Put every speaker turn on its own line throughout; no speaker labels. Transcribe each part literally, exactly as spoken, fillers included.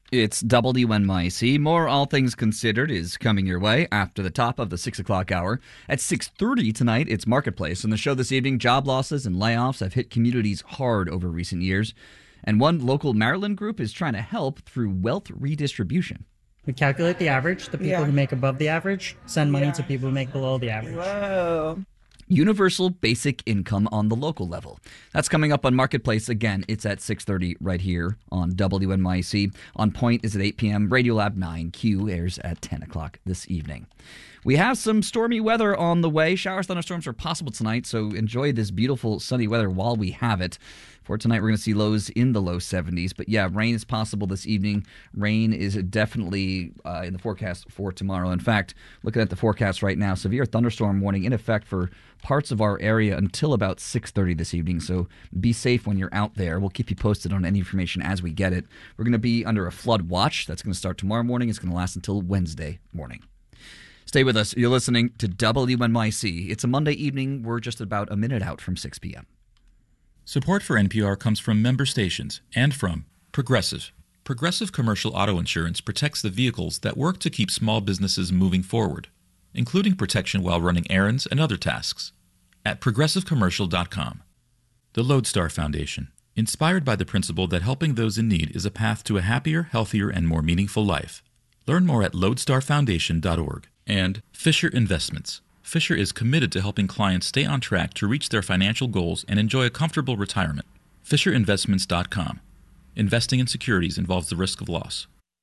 It's W N Y C. More All Things Considered is coming your way after the top of the six o'clock hour. At six thirty tonight, it's Marketplace. On the show this evening, job losses and layoffs have hit communities hard over recent years. And one local Maryland group is trying to help through wealth redistribution.
We calculate the average. The people
Yeah.
who make above the average send money
Yeah.
to people who make below the average.
Whoa.
Universal basic income on the local level. That's coming up on Marketplace. Again, it's at six thirty right here on W N Y C. On Point is at eight p.m. Radiolab nine Q airs at ten o'clock this evening. We have some stormy weather on the way. Showers, thunderstorms are possible tonight, so enjoy this beautiful sunny weather while we have it. For tonight, we're going to see lows in the low seventies. But yeah, rain is possible this evening. Rain is definitely uh, in the forecast for tomorrow. In fact, looking at the forecast right now, severe thunderstorm warning in effect for parts of our area until about six thirty this evening. So be safe when you're out there. We'll keep you posted on any information as we get it. We're going to be under a flood watch. That's going to start tomorrow morning. It's going to last until Wednesday morning. Stay with us. You're listening to W N Y C. It's a Monday evening. We're just about a minute out from six p.m.
Support for N P R comes from member stations and from Progressive. Progressive Commercial Auto Insurance protects the vehicles that work to keep small businesses moving forward, including protection while running errands and other tasks. At progressive commercial dot com. The Lodestar Foundation, inspired by the principle that helping those in need is a path to a happier, healthier, and more meaningful life. Learn more at lodestar foundation dot org. And Fisher Investments. Fisher is committed to helping clients stay on track to reach their financial goals and enjoy a comfortable retirement. fisher investments dot com. Investing in securities involves the risk of loss.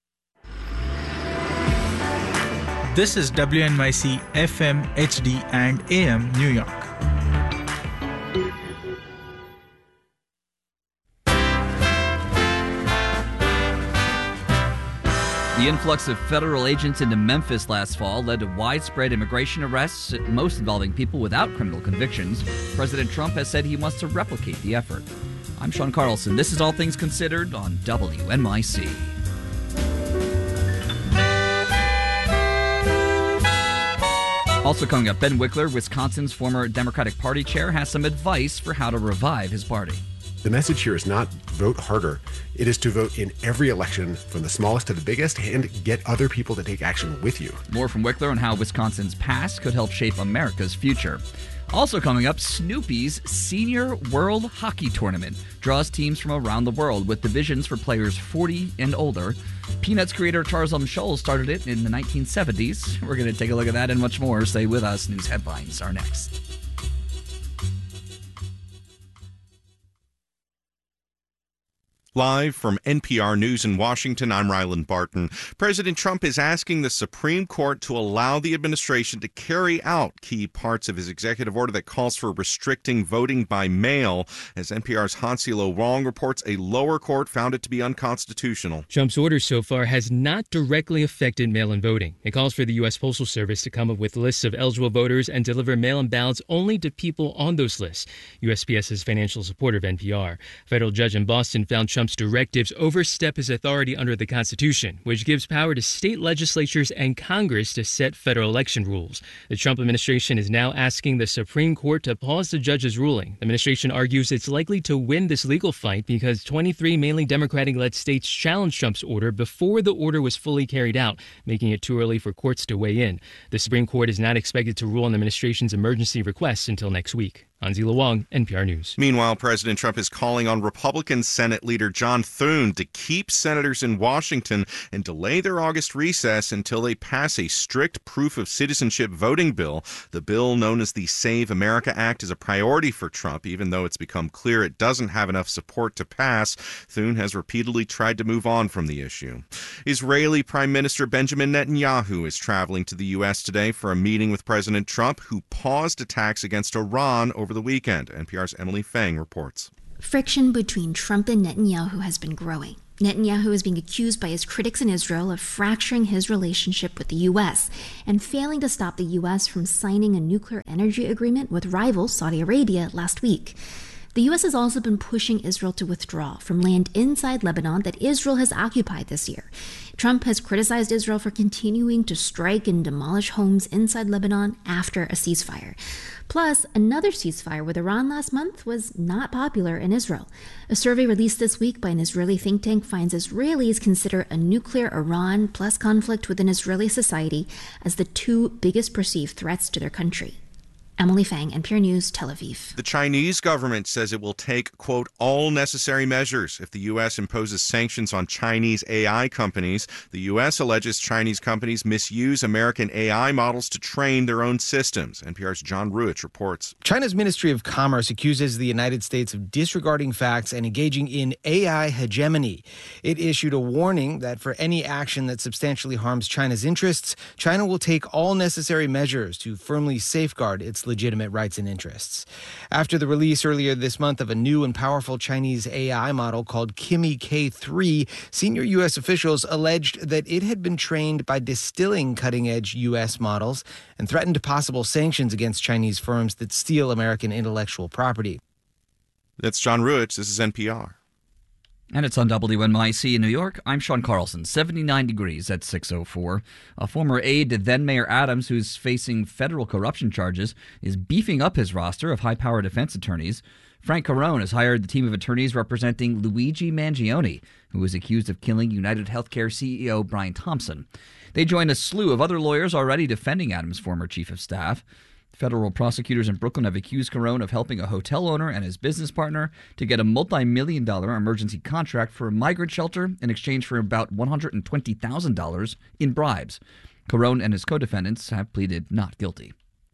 This is W N Y C F M, H D, and A M New York.
The influx of federal agents into Memphis last fall led to widespread immigration arrests, most involving people without criminal convictions. President Trump has said he wants to replicate the effort. I'm Sean Carlson. This is All Things Considered on W N Y C. Also coming up, Ben Wickler, Wisconsin's former Democratic Party chair, has some advice for how to revive his party.
The message here is not vote harder. It is to vote in every election, from the smallest to the biggest, and get other people to take action with you.
More from Wickler on how Wisconsin's past could help shape America's future. Also coming up, Snoopy's Senior World Hockey Tournament draws teams from around the world with divisions for players forty and older. Peanuts creator Charles M. Schulz started it in the nineteen seventies. We're going to take a look at that and much more. Stay with us. News headlines are next.
Live from N P R News in Washington, I'm Ryland Barton. President Trump is asking the Supreme Court to allow the administration to carry out key parts of his executive order that calls for restricting voting by mail. As N P R's Hansilo Wong reports, a lower court found it to be unconstitutional.
Trump's order so far has not directly affected mail-in voting. It calls for the U S. Postal Service to come up with lists of eligible voters and deliver mail-in ballots only to people on those lists. USPS's financial supporter of N P R. A federal judge in Boston found Trump's directives overstep his authority under the Constitution, which gives power to state legislatures and Congress to set federal election rules. The Trump administration is now asking the Supreme Court to pause the judge's ruling. The administration argues it's likely to win this legal fight because twenty-three mainly Democratic-led states challenged Trump's order before the order was fully carried out, making it too early for courts to weigh in. The Supreme Court is not expected to rule on the administration's emergency requests until next week. Hansilo Wong, N P R News.
Meanwhile, President Trump is calling on Republican Senate leader John Thune to keep senators in Washington and delay their August recess until they pass a strict proof of citizenship voting bill. The bill, known as the Save America Act, is a priority for Trump, even though it's become clear it doesn't have enough support to pass. Thune has repeatedly tried to move on from the issue. Israeli Prime Minister Benjamin Netanyahu is traveling to the U S today for a meeting with President Trump, who paused attacks against Iran over the weekend. N P R's Emily Fang reports.
Friction between Trump and Netanyahu has been growing. Netanyahu is being accused by his critics in Israel of fracturing his relationship with the U S and failing to stop the U S from signing a nuclear energy agreement with rival Saudi Arabia last week. The U S has also been pushing Israel to withdraw from land inside Lebanon that Israel has occupied this year. Trump has criticized Israel for continuing to strike and demolish homes inside Lebanon after a ceasefire. Plus, another ceasefire with Iran last month was not popular in Israel. A survey released this week by an Israeli think tank finds Israelis consider a nuclear Iran plus conflict within Israeli society as the two biggest perceived threats to their country. Emily Fang, N P R News, Tel Aviv.
The Chinese government says it will take, quote, all necessary measures if the U S imposes sanctions on Chinese A I companies. The U S alleges Chinese companies misuse American A I models to train their own systems. N P R's John Ruich reports.
China's Ministry of Commerce accuses the United States of disregarding facts and engaging in A I hegemony. It issued a warning that for any action that substantially harms China's interests, China will take all necessary measures to firmly safeguard its legitimate rights and interests. After the release earlier this month of a new and powerful Chinese A I model called Kimi K three, senior U S officials alleged that it had been trained by distilling cutting-edge U S models and threatened possible sanctions against Chinese firms that steal American intellectual property.
That's John Ruich. This is N P R.
And it's on W N Y C in New York. I'm Sean Carlson. seventy-nine degrees at six oh four. A former aide to then-Mayor Adams, who's facing federal corruption charges, is beefing up his roster of high-powered defense attorneys. Frank Carone has hired the team of attorneys representing Luigi Mangione, who is accused of killing United Healthcare C E O Brian Thompson. They join a slew of other lawyers already defending Adams' former chief of staff. Federal prosecutors in Brooklyn have accused Carone of helping a hotel owner and his business partner to get a multi-million dollar emergency contract for a migrant shelter in exchange for about one hundred twenty thousand dollars in bribes. Carone and his co-defendants have pleaded not guilty.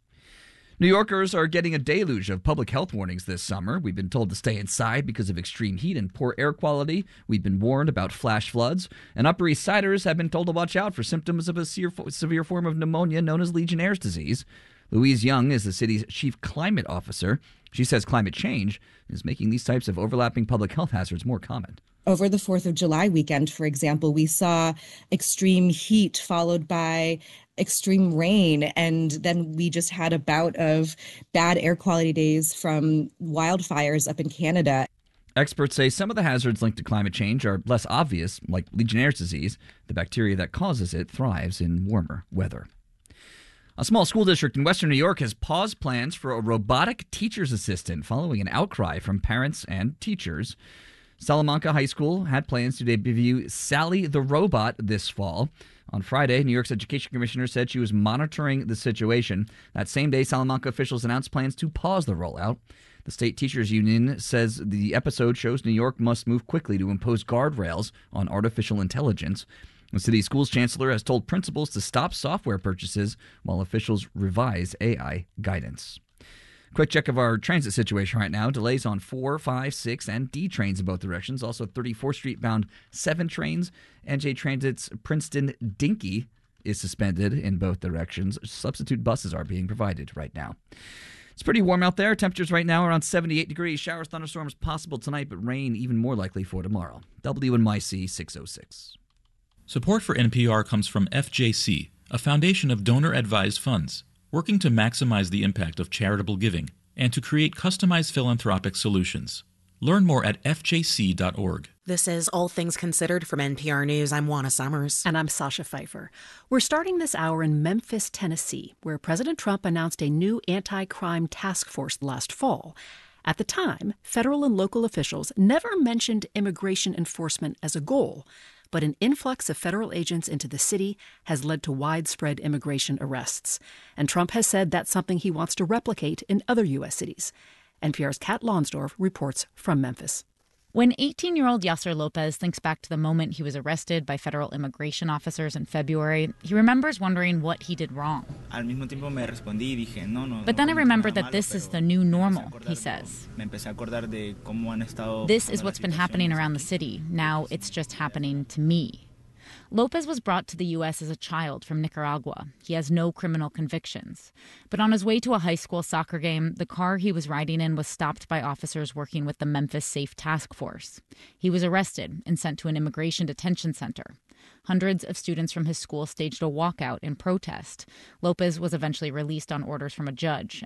New Yorkers are getting a deluge of public health warnings this summer. We've been told to stay inside because of extreme heat and poor air quality. We've been warned about flash floods. And Upper East Siders have been told to watch out for symptoms of a severe form of pneumonia known as Legionnaire's disease. Louise Young is the city's chief climate officer. She says climate change is making these types of overlapping public health hazards more common.
Over the fourth of July weekend, for example, we saw extreme heat followed by extreme rain, and then we just had a bout of bad air quality days from wildfires up in Canada.
Experts say some of the hazards linked to climate change are less obvious, like Legionnaire's disease. The bacteria that causes it thrives in warmer weather. A small school district in western New York has paused plans for a robotic teacher's assistant following an outcry from parents and teachers. Salamanca High School had plans to debut Sally the Robot this fall. On Friday, New York's education commissioner said she was monitoring the situation. That same day, Salamanca officials announced plans to pause the rollout. The state teachers union says the episode shows New York must move quickly to impose guardrails on artificial intelligence. The city schools chancellor has told principals to stop software purchases while officials revise A I guidance. Quick check of our transit situation right now. Delays on four, five, six, and D trains in both directions. Also thirty-fourth Street bound seven trains. N J Transit's Princeton Dinky is suspended in both directions. Substitute buses are being provided right now. It's pretty warm out there. Temperatures right now are around seventy-eight degrees. Showers, thunderstorms possible tonight, but rain even more likely for tomorrow. W N Y C six oh six.
Support for N P R comes from F J C, a foundation of donor-advised funds, working to maximize the impact of charitable giving and to create customized philanthropic solutions. Learn more at F J C dot org.
This is All Things Considered from N P R News. I'm Juana Summers.
And I'm Sasha Pfeiffer. We're starting this hour in Memphis, Tennessee, where President Trump announced a new anti-crime task force last fall. At the time, federal and local officials never mentioned immigration enforcement as a goal, but an influx of federal agents into the city has led to widespread immigration arrests. And Trump has said that's something he wants to replicate in other U S cities. N P R's Kat Lonsdorf reports from Memphis.
When eighteen-year-old Yasser Lopez thinks back to the moment he was arrested by federal immigration officers in February, he remembers wondering what he did wrong. But then I remembered that this is the new normal, he says. This is what's been happening around the city. Now it's just happening to me. Lopez was brought to the U S as a child from Nicaragua. He has no criminal convictions. But on his way to a high school soccer game, the car he was riding in was stopped by officers working with the Memphis Safe Task Force. He was arrested and sent to an immigration detention center. Hundreds of students from his school staged a walkout in protest. Lopez was eventually released on orders from a judge.